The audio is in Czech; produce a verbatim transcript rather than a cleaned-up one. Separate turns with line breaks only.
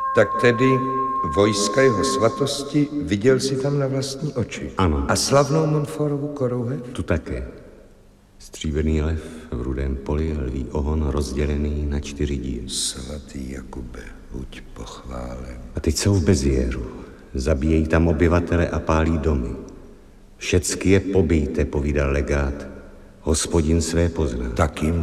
Tak tedy vojska jeho svatosti viděl si tam na vlastní oči.
Ano.
A slavnou Montforovu korouhev?
Tu také. Stříbrný lev v rudém poli, lví ohon rozdělený na čtyři díly.
Svatý Jakube, buď pochválen.
A teď jsou v Bezieru. Zabíjejí tam obyvatele a pálí domy. Všecky je pobijte, povídal legát. Hospodin své pozná.
Tak jim